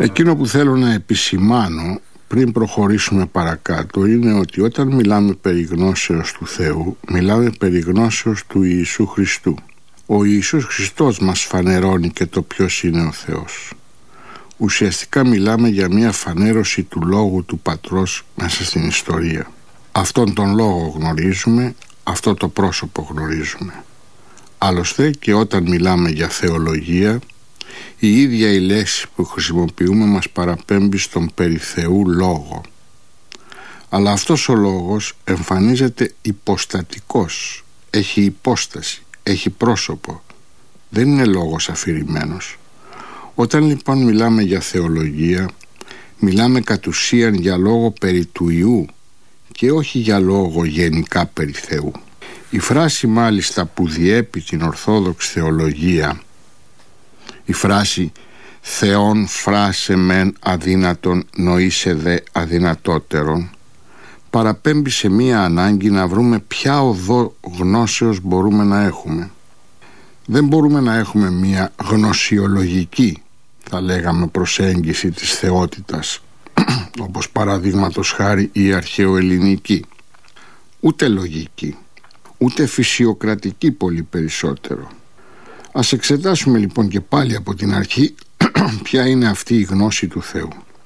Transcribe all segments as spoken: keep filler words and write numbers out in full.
Εκείνο που θέλω να επισημάνω πριν προχωρήσουμε παρακάτω είναι ότι όταν μιλάμε περί γνώσεως του Θεού, μιλάμε περί γνώσεως του Ιησού Χριστού. Ο Ιησούς Χριστός μας φανερώνει και το ποιος είναι ο Θεός. Ουσιαστικά μιλάμε για μια φανέρωση του λόγου του Πατρός μέσα στην ιστορία. Αυτόν τον λόγο γνωρίζουμε, αυτό το πρόσωπο γνωρίζουμε. Άλλωστε και όταν μιλάμε για θεολογία, η ίδια η λέξη που χρησιμοποιούμε μας παραπέμπει στον περί Θεού λόγο. Αλλά αυτός ο λόγος εμφανίζεται υποστατικός, έχει υπόσταση, έχει πρόσωπο. Δεν είναι λόγος αφηρημένος. Όταν λοιπόν μιλάμε για θεολογία, μιλάμε κατ' ουσίαν για λόγο περί του Υιού και όχι για λόγο γενικά περί Θεού. Η φράση μάλιστα που διέπει την Ορθόδοξη θεολογία, η φράση «Θεόν φράσε μεν αδύνατον νοήσε δε αδυνατότερον», παραπέμπει σε μία ανάγκη να βρούμε ποια οδό γνώσεως μπορούμε να έχουμε. Δεν μπορούμε να έχουμε μία γνωσιολογική, θα λέγαμε, προσέγγιση της θεότητας, όπως παραδείγματος χάρη η αρχαιοελληνική, ούτε λογική, ούτε φυσιοκρατική πολύ περισσότερο. Ας εξετάσουμε λοιπόν και πάλι από την αρχή ποια είναι αυτή η γνώση του Θεού.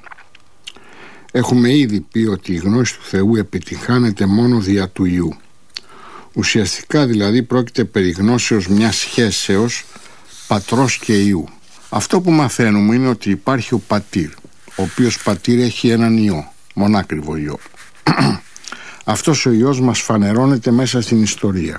Έχουμε ήδη πει ότι η γνώση του Θεού επιτυγχάνεται μόνο δια του Υιού. Ουσιαστικά δηλαδή πρόκειται περί γνώσεως μιας σχέσεως πατρός και Υιού. Αυτό που μαθαίνουμε είναι ότι υπάρχει ο πατήρ, ο οποίος πατήρ έχει έναν Υιό, μονάκριβο Υιό. Αυτός ο Υιός μας φανερώνεται μέσα στην ιστορία.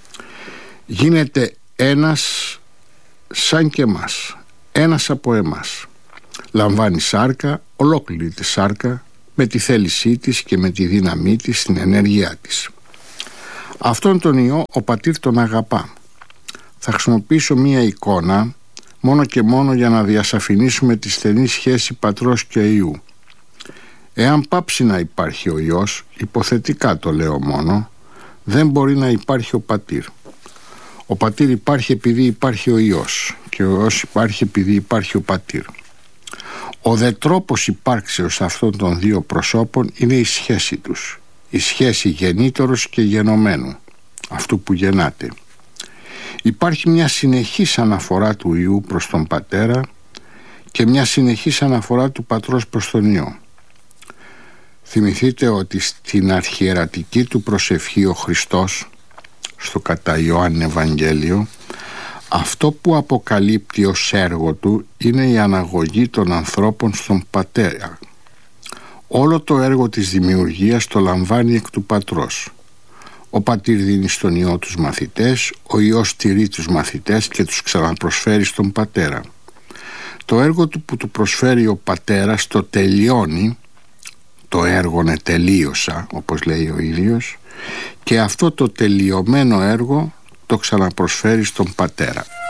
Γίνεται ένας σαν και εμάς, ένας από εμάς. Λαμβάνει σάρκα, ολόκληρη τη σάρκα, με τη θέλησή της και με τη δύναμή της, την ενέργειά της. Αυτόν τον Υιό ο πατήρ τον αγαπά. Θα χρησιμοποιήσω μία εικόνα μόνο και μόνο για να διασαφηνίσουμε τη στενή σχέση πατρός και Υιού. Εάν πάψει να υπάρχει ο Υιός, υποθετικά το λέω μόνο, δεν μπορεί να υπάρχει ο πατήρ. Ο πατήρ υπάρχει επειδή υπάρχει ο Υιός και ο Υιός υπάρχει επειδή υπάρχει ο πατήρ. Ο δε τρόπος υπάρξεως αυτών των δύο προσώπων είναι η σχέση τους, η σχέση γεννήτωρος και γενομένου, αυτού που γεννάται. Υπάρχει μια συνεχής αναφορά του Υιού προς τον Πατέρα και μια συνεχής αναφορά του Πατρός προς τον Υιό. Θυμηθείτε ότι στην αρχιερατική του προσευχή ο Χριστός, στο κατά Ιωάννη Ευαγγέλιο, αυτό που αποκαλύπτει ως έργο του είναι η αναγωγή των ανθρώπων στον Πατέρα. Όλο το έργο της δημιουργίας το λαμβάνει εκ του Πατρός. Ο πατήρ δίνει στον Υιό τους μαθητές, ο Υιός στηρεί τους μαθητές και τους ξαναπροσφέρει στον Πατέρα. Το έργο του που του προσφέρει ο Πατέρας το τελειώνει, το έργο τελείωσα όπως λέει ο ίδιος, και αυτό το τελειωμένο έργο το ξαναπροσφέρει στον Πατέρα.